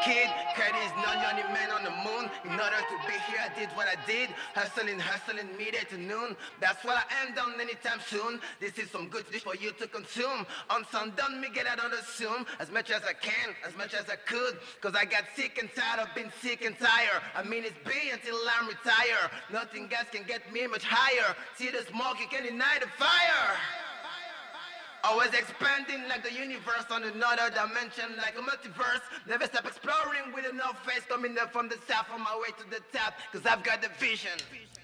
kid. Caddy's not the only man on the moon. In order to be here, I did what I did. Hustling, midday to noon. That's what I am done anytime soon. This is some good dish for you to consume. On sundown, me get out on the Zoom. As much as I can, as much as I could. Cause I got sick and tired of being sick and tired. I mean it's be until I'm retired. Nothing else can get me much higher. See the smoke, you can deny the fire. Always expanding like the universe on another dimension, like a multiverse. Never stop exploring with enough face coming up from the south on my way to the top. Cause I've got the vision.